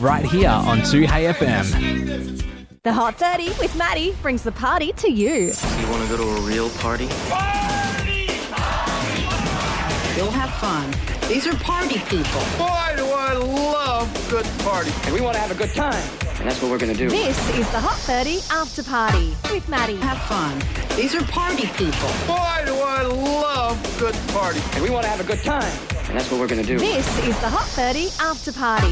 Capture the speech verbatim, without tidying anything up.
right here on two Hey F M. The Hot thirty with Maddie brings the party to you. You want to go to a real party? Party! You'll have fun. These are party people. Boy, do I love good party. And we want to have a good time. And that's what we're going to do. This is the Hot thirty After Party with Maddie. Have fun. These are party people. Boy, do I love good party. And we want to have a good time. And that's what we're going to do. This is the Hot thirty After Party.